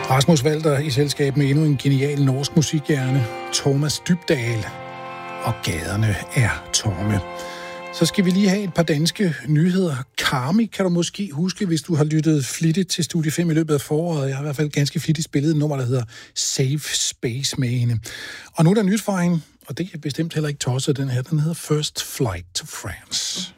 Rasmus Walter i selskab med endnu en genial norsk musikhjerne, Thomas Dybdahl, og gaderne er tomme. Så skal vi lige have et par danske nyheder. Karmi kan du måske huske, hvis du har lyttet flittigt til Studie 5 i løbet af foråret. Jeg har i hvert fald ganske flittigt spillet et nummer, der hedder Safe Space med hende. Og nu er der nyt fra hende, og det er bestemt heller ikke tosset, den her. Den hedder First Flight to France.